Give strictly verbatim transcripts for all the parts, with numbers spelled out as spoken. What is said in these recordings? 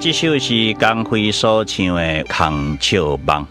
这首是江蕙所唱的《空笑梦》。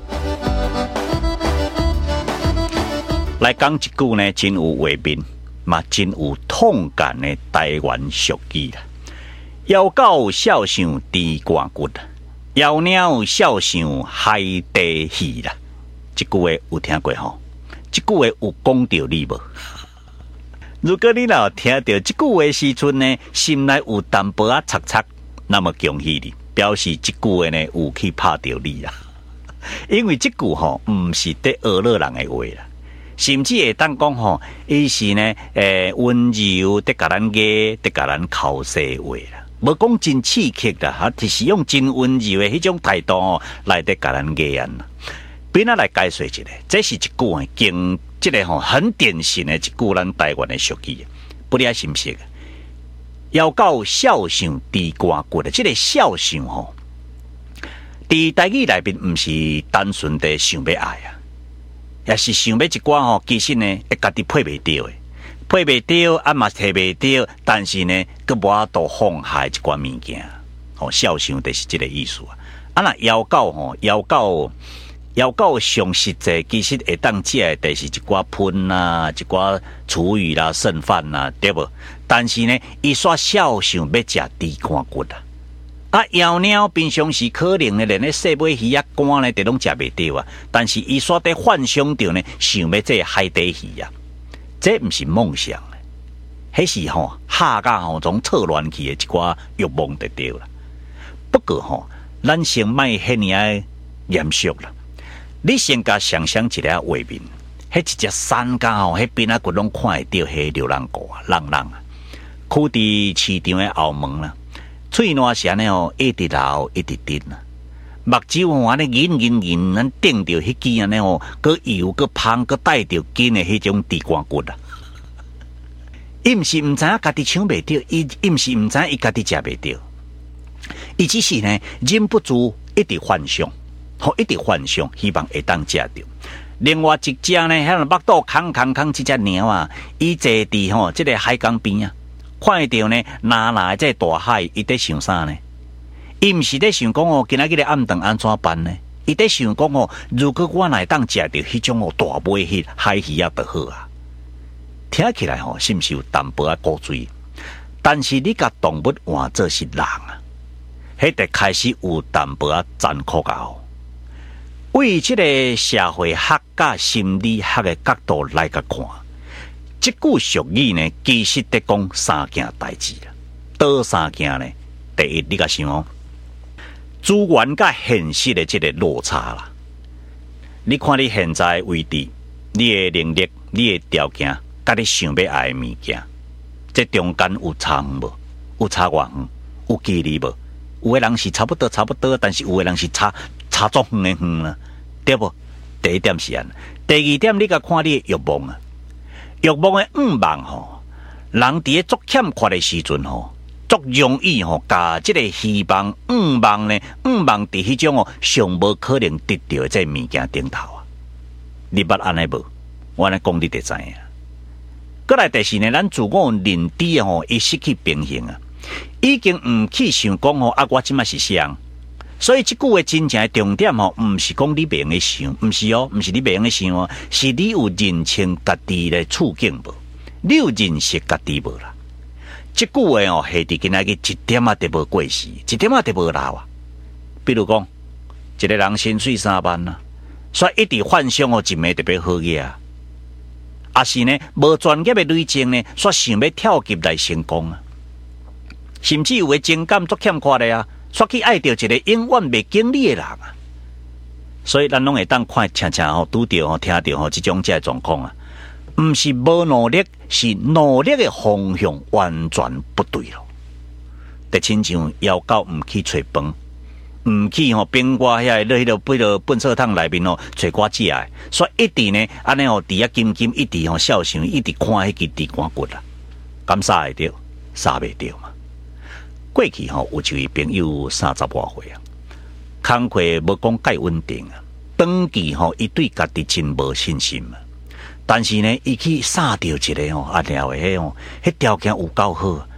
来讲一句呢，真有画面，嘛真有痛感的台湾俗语啦。妖狗笑上猪肝骨啦，妖鸟笑上海底鱼啦。这句话有听过吼？这句话有讲到你无？如果你若听到这句话时阵呢，心内有淡薄仔擦擦，那么恭喜你，表示这句话呢有去拍到你啦。因为这句吼唔是在学老人的话啦，甚至会当讲吼，伊是呢诶温柔在甲咱嘅，在甲咱口说话啦，无讲真刺激啦，哈，就是用真温柔的迄种态度哦来在甲咱嘅人啦。边仔来解说一下，这是一句经。这个吼很典型的一句咱台湾的俗语，不知道识唔识？妖狗笑上猪肝骨的，这个笑上吼，伫台语内面唔是单纯的想要爱啊，也是想要一寡吼，其实呢，会家己配袂到的，配袂到啊嘛摕袂到，但是呢，佮无法度放下一寡物件，吼笑上就是这个意思啊。啊那妖狗吼，妖狗。妖狗上实际其实会当食的，就是一寡喷啊，一寡厨余啦、剩饭啦，对不？但是呢，伊煞笑想要食猪肝骨啊。啊，妖鸟平常时可能呢，连咧细尾鱼啊、肝呢，都拢食袂到啊。但是伊煞在幻想着呢，想要这海底鱼啊，这毋是梦想咧，迄是吼下甲吼从错乱去的一寡欲望就对啦。不过吼，咱先莫遐尼啊严肃啦。你先甲想象一下画面，迄一只山家吼，迄边啊骨拢看会到迄流浪狗啊、浪浪啊，跍伫市场的后门啦，喙烂声呢吼，一直流一直滴啦，目睭吼安尼银银银，咱顶着迄支安尼吼，佮油佮芳佮带着紧的迄种猪肝骨啊，伊毋是毋知影家己抢袂到，伊伊毋是毋知影伊家己食袂到，伊只是呢忍不住一直幻想。吼，一直幻想，希望会当食着。另外一只呢，迄个腹肚空空空，这只鸟啊，伊坐伫吼，这个海港边啊，看到呢，哪哪这大海，伊在想啥呢？伊毋是在想讲哦，今仔日的暗顿安怎办呢？伊在想讲哦，如果我来当食着迄种哦大尾迄海鱼啊，就好啊。听起来吼，是毋是有淡薄仔古锥？但是你甲动物换做是人啊，迄就开始有淡薄仔残酷啊吼。为这个社会学甲心理学的角度来甲看，这句俗语呢，其实在讲三件代志啦。倒三件呢？第一，你甲想哦，资源甲现实的这个落差啦。你看你现在的位置，你的能力、你的条件，甲你想要爱的物件，这中间有差远无？有差偌远？有距离无？有的人是差不多差不多，但是有的人是差。差足远的远啦，对不？第一点是安，第二点你甲看你的欲望啊，欲望的欲望吼，人伫咧足欠缺的时阵吼，足容易吼，甲即个希望欲望呢，欲望伫迄种哦，上无可能得到的这物件顶头啊。你捌安尼无？我安尼讲你就知影。过来第四呢，咱自我认知吼，伊失去平衡啊，已经毋去想讲吼，啊，我即摆是谁？所以这句话真正的重点吼，唔是讲你袂用去想，唔是哦，唔是你袂用去想哦，是你有认清家己的处境无？你有认识家己无啦？这句话哦，下伫今仔日一点啊都无过时，一点啊都无老啊。比如讲，一个人薪水三万啊，所以一直幻想哦，一暝特别好嘢啊，也是呢无专业的累积呢，所以想要跳级来成功啊，甚至有的情感足欠缺的啊。煞去爱着一个永远未经历的人啊，所以咱拢会当看常常吼拄着吼听着吼即种这状况啊，毋是无努力，是努力的方向完全不对咯。就亲像妖狗毋去找饭，毋去吼边瓜遐个迄个迄个粪扫桶内面吼找瓜食的，所以一直呢安尼吼伫遐金金一直吼笑想，一直看迄支猪肝骨啊，敢杀会着？杀袂着嘛？过去吼有一位朋友三十外岁啊，工课无讲介稳定啊，长期吼伊对家己真无信心啊。但是呢，伊去杀掉一个吼，啊了诶，迄吼，迄条件有够好，